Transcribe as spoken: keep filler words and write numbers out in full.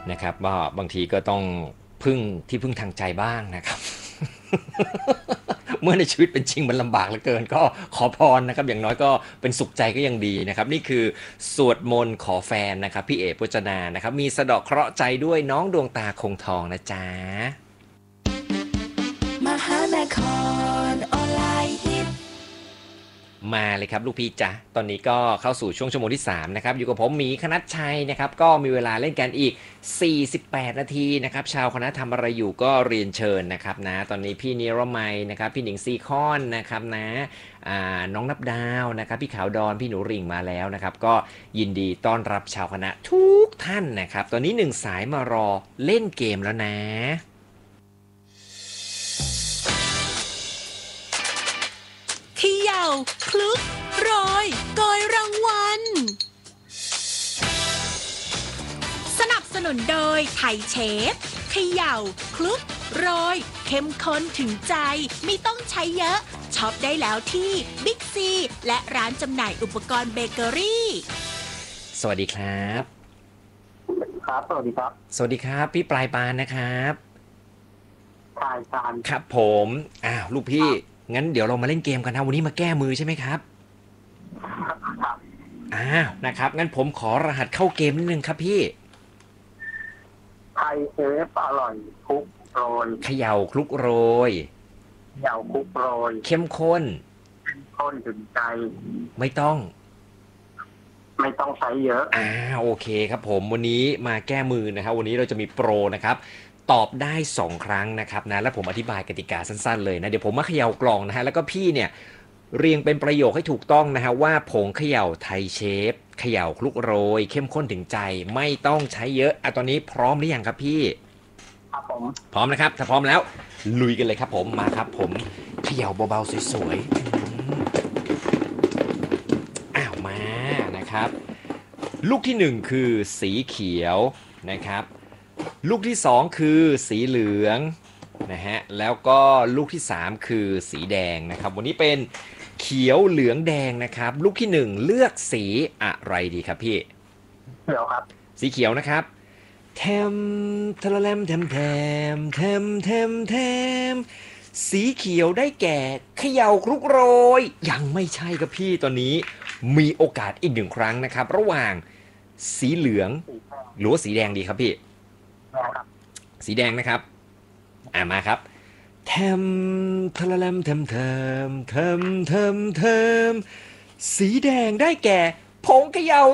นะครับว่าบางทีก็ต้องพึ่งที่พึ่งทางใจบ้างนะครับเมื่อในชีวิตเป็นจริงมันลำบากเหลือเกินก็ขอพรนะครับอย่างน้อยก็เป็นสุขใจก็ยังดีนะครับนี่คือสวดมนต์ขอแฟนนะครับพี่เอ๋พจนานะครับมีสะเดาะเคราะห์ใจด้วยน้องดวงตาคงทองนะจ๊ะมหานครออนไลน์ฮิตมาเลยครับลูกพี่จ๊ะตอนนี้ก็เข้าสู่ช่วงชั่วโมงที่สามนะครับอยู่กับผมหมีคณัชชัยนะครับก็มีเวลาเล่นกันอีกสี่สิบแปดนาทีนะครับชาวคณะทำอะไรอยู่ก็เรียนเชิญนะครับนะตอนนี้พี่นิรมัยนะครับพี่หนิงซีคอนนะครับนะน้องนับดาวนะครับพี่ขาวดอนพี่หนูริ่งมาแล้วนะครับก็ยินดีต้อนรับชาวคณะทุกท่านนะครับตอนนี้หนึ่งสายมารอเล่นเกมแล้วนะเขย่าคลุกโรยโกยรางวัลสนับสนุนโดยไทยเชฟเขย่าคลุกโรยเข้มข้นถึงใจไม่ต้องใช้เยอะช็อปได้แล้วที่บิ๊กซีและร้านจำหน่ายอุปกรณ์เบเกอรี่สวัสดีครับครับสวัสดีครับสวัสดีครับพี่ปลายปานนะครับปลายปานครับผมอ้าวลูกพี่งั้นเดี๋ยวเรามาเล่นเกมกันนะวันนี้มาแก้มือใช่ไหมครับอ้าวนะครับงั้นผมขอรหัสเข้าเกมนิดนึงครับพี่ไทยเอฟอร่อยคลุกโรยเขย่าคลุกโรยเขย่าคลุกโรยเข้มข้นเข้มข้นถึงใจไม่ต้องไม่ต้องใช้เยอะอ่าโอเคครับผมวันนี้มาแก้มือนะครับวันนี้เราจะมีโปรนะครับตอบได้สองครั้งนะครับนะแล้วผมอธิบายกติกาสั้นๆเลยนะเดี๋ยวผมมาเขย่ากล่องนะฮะแล้วก็พี่เนี่ยเรียงเป็นประโยคให้ถูกต้องนะฮะว่าผงเขย่าไทยเชฟเขย่าคลุกโรยเข้มข้นถึงใจไม่ต้องใช้เยอะอ่ะตอนนี้พร้อมหรือยังครับพี่ครับผมพร้อมนะครับถ้าพร้อมแล้วลุยกันเลยครับผมมาครับผมเขย่าเบาๆสวยๆอ้าวมานะครับลูกที่หนึ่งคือสีเขียวนะครับลูกที่สองคือสีเหลืองนะฮะแล้วก็ลูกที่สามคือสีแดงนะครับวันนี้เป็นเขียวเหลืองแดงนะครับลูกที่หนึ่งเลือกสีอะไรดีครับพี่เขียวครับสีเขียวนะครับแทมทะละแลมแทมแทมแทมแทมแทมสีเขียวได้แก่เขย่าคลุกโรยยังไม่ใช่ครับพี่ตอนนี้มีโอกาสอีกหนึ่งครั้งนะครับระหว่างสีเหลืองหรือว่าสีแดงดีครับพี่สีแดงนะครับอ่ามาครับแทมทะละแลมแทมแทมแทมแทมแทมสีแดงได้แก่ผงเขย่า